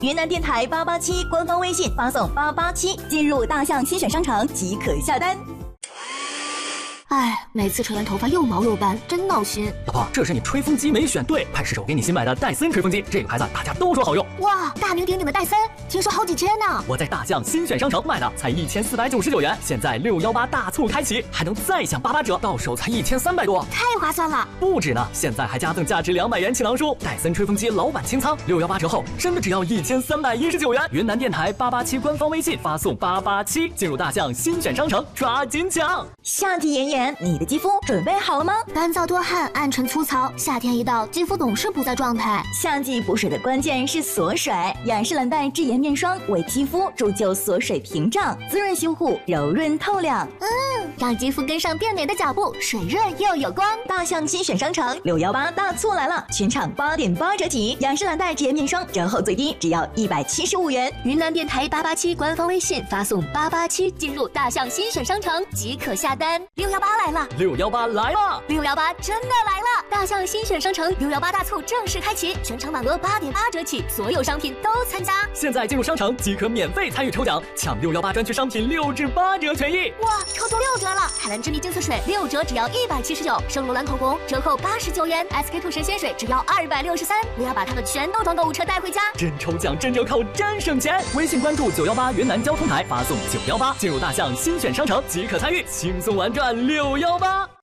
云南电台887官方微信发送887进入大象新选商城即可下单。 哎，每次吹完头发又毛又斑，真闹心。 老婆，这是你吹风机没选对，快试试我给你新买的戴森吹风机，这个牌子大家都说好用。 哇，大名鼎鼎的戴森，听说好几千呢。 我在大象新选商城买的，才1499元，现在618大促开启，还能再享88折，到手才1300多， 太划算了。 不止呢，现在还加赠价值200元气囊书，戴森吹风机老版清仓，618折后真的只要1319元。云南电台887官方微信发送887进入大象新选商城，抓紧抢！ 夏季炎炎，你的肌肤准备好了吗？ 干燥多汗，暗沉粗糙，夏天一到，肌肤总是不在状态。 夏季补水的关键是锁水，雅诗兰黛智妍面霜为肌肤铸就锁水屏障，滋润修护，柔润透亮。 让肌肤跟上变美的脚步，水润又有光。 大象新选商城618大促来了，全场8.8折起，雅诗兰黛智妍面霜折后最低只要175元。 云南电台887官方微信发送887进入大象新选商城即可下单。618来了 ，618来了 ，618真的来了！大象新选商城618大促正式开启，全场满额8.8折起，所有商品都参加。 现在进入商城即可免费参与抽奖，抢618专区商品6至8折权益。 哇，抽中6折了！海蓝之谜净色水6折只要179，圣罗兰口红折扣89元，SK2神仙水只要263。我要把它们全都装购物车带回家。 真抽奖，真折扣，真省钱！微信关注918云南交通台，发送918进入大象新选商城即可参与，轻松玩转618。